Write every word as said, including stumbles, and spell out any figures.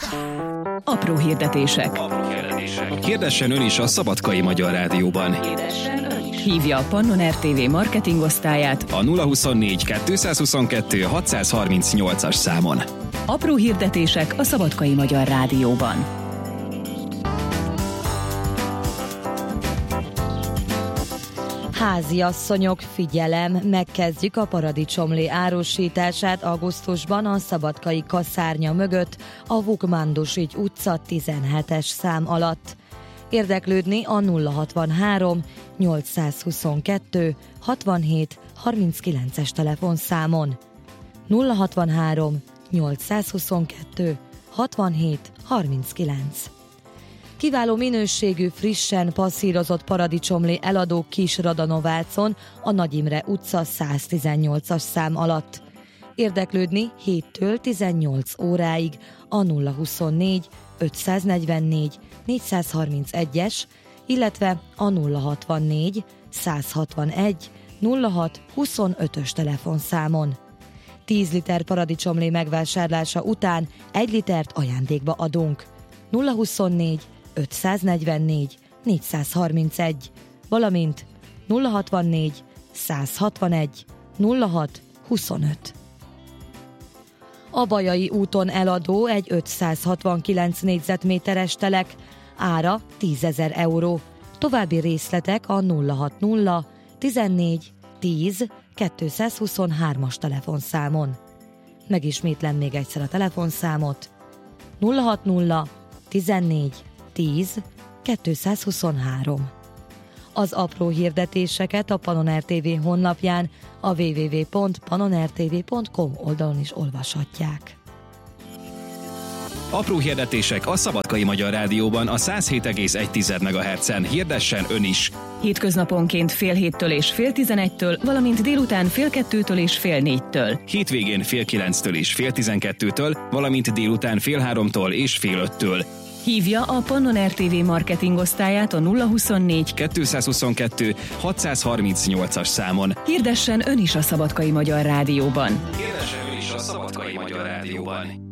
Apró hirdetések. Apró hirdetések. Hirdessen ön is a Szabadkai Magyar Rádióban. Hívja a Pannon er té vé marketingosztályát A nulla huszonnégy kettőszázhuszonkettő hatszázharmincnyolcas számon. Apró hirdetések a Szabadkai Magyar Rádióban. Háziasszonyok, figyelem! Megkezdjük a paradicsomlé árusítását augusztusban a szabadkai kaszárnya mögött, a Vukmandusügy utca tizenhetes szám alatt. Érdeklődni a nulla hatvanhárom nyolcszázhuszonkettő hatvanhét harminckilences telefonszámon. nulla hatvanhárom nyolcszázhuszonkettő hatvanhét harminckilenc. Kiváló minőségű, frissen passzírozott paradicsomlé eladó Kisradanovácon, a Nagy Imre utca száztizennyolcas szám alatt. Érdeklődni héttől tizennyolc óráig a nulla huszonnégy ötszáznegyvennégy négyszázharmincegyes, illetve a nulla hatvannégy százhatvanegy nulla hat huszonötös telefonszámon. tíz liter paradicsomlé megvásárlása után egy litert ajándékba adunk. nulla huszonnégy ötszáznegyvennégy négyszázharmincegy, valamint nulla hatvannégy százhatvanegy nulla hat huszonöt. A Bajai úton eladó egy ötszázhatvankilenc négyzetméteres telek, ára tízezer euró. További részletek a nulla hatvannulla tizennégy tíz kétszázhuszonhármas telefonszámon. Megismétlem még egyszer a telefonszámot: nulla hatvannulla tizennégy tíz kétszázhuszonhárom. Az apró hirdetéseket a Pannon er té vé honlapján, a double-u double-u double-u pont pannon er té vé pont com oldalon is olvashatják. Apró hirdetések a Szabadkai Magyar Rádióban a száz hét egész egy megahertzen. Hirdessen ön is! Hétköznaponként fél héttől és fél tizenegytől, valamint délután fél kettőtől és fél négytől. Hétvégén fél kilenctől és fél tizenkettőtől, valamint délután fél háromtól és fél öttől. Hívja a Pannon er té vé marketingosztályát a nulla huszonnégy kettőszázhuszonkettő hatszázharmincnyolcas számon. Hirdessen ön is a Szabadkai Magyar Rádióban. Hirdessen ön is a Szabadkai Magyar Rádióban.